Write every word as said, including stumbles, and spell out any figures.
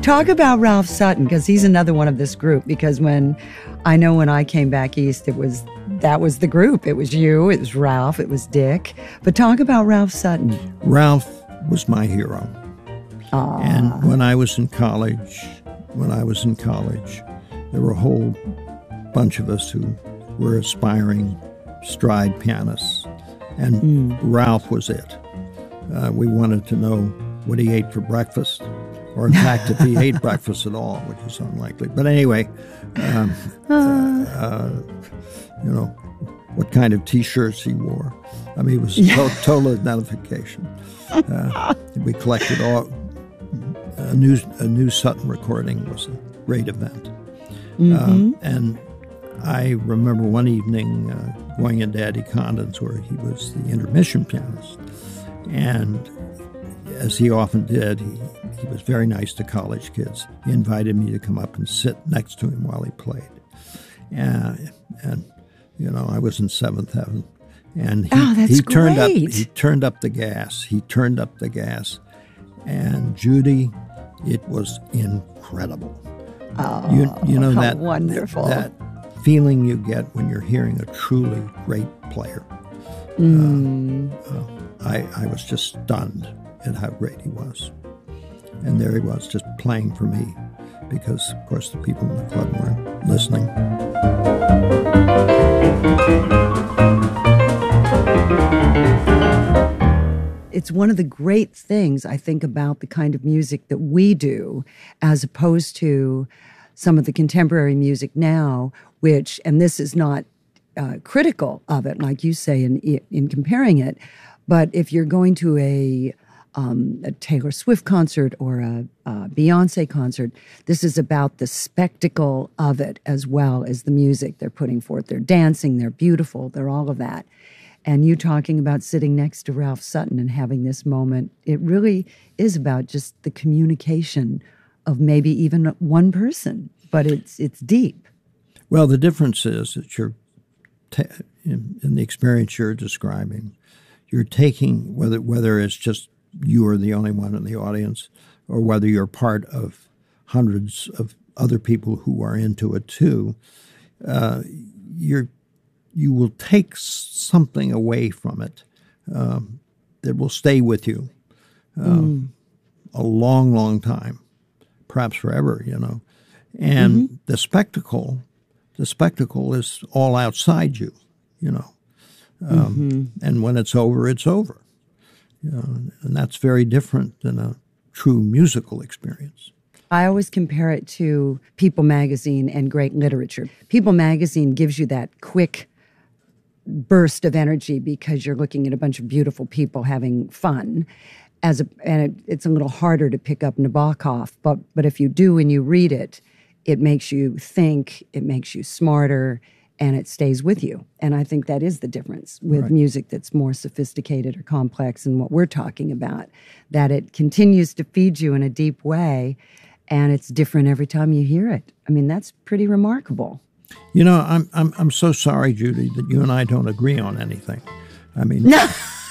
Talk about Ralph Sutton, because he's another one of this group. Because when I know when I came back east, it was that was the group. It was you, it was Ralph, it was Dick. But talk about Ralph Sutton. Ralph was my hero. Aww. And when I was in college, when I was in college, there were a whole bunch of us who were aspiring stride pianists, and mm. Ralph was it. Uh, we wanted to know what he ate for breakfast, or in fact, if he ate breakfast at all, which is unlikely. But anyway, um, uh, uh, you know, what kind of T-shirts he wore. I mean, it was to- total identification. Uh, we collected all. A new, a new Sutton recording was a great event. Mm-hmm. Um, and I remember one evening uh, going into Eddie Condon's, where he was the intermission pianist. And as he often did, he, he was very nice to college kids. He invited me to come up and sit next to him while he played. Uh, and, you know, I was in seventh heaven. And he, oh, that's he turned great. up he turned up the gas. He turned up the gas. And Judy, it was incredible. Oh, you, you know how that wonderful. that feeling you get when you're hearing a truly great player. Mm. Uh, uh, I, I was just stunned at how great he was. And there he was, just playing for me, because, of course, the people in the club weren't listening. It's one of the great things, I think, about the kind of music that we do, as opposed to some of the contemporary music now, which, and this is not uh, critical of it, like you say in in comparing it, but if you're going to a, um, a Taylor Swift concert or a, a Beyonce concert, this is about the spectacle of it as well as the music they're putting forth. They're dancing, they're beautiful, they're all of that. And you talking about sitting next to Ralph Sutton and having this moment, it really is about just the communication of maybe even one person, but it's it's deep. Well, the difference is that you're, ta- in, in the experience you're describing, you're taking, whether whether it's just you are the only one in the audience, or whether you're part of hundreds of other people who are into it too, uh, you're you will take something away from it um, that will stay with you um, mm. a long, long time, perhaps forever, you know. And mm-hmm. the spectacle, the spectacle is all outside you, you know. Um, mm-hmm. And when it's over, it's over. You know, and that's very different than a true musical experience. I always compare it to People magazine and great literature. People magazine gives you that quick burst of energy because you're looking at a bunch of beautiful people having fun, as a, and it, it's a little harder to pick up Nabokov. But but if you do and you read it, it makes you think, it makes you smarter, and it stays with you. And I think that is the difference with right. music that's more sophisticated or complex, and what we're talking about, that it continues to feed you in a deep way, and it's different every time you hear it. I mean, that's pretty remarkable. You know, I'm I'm I'm so sorry, Judy, that you and I don't agree on anything. I mean, no.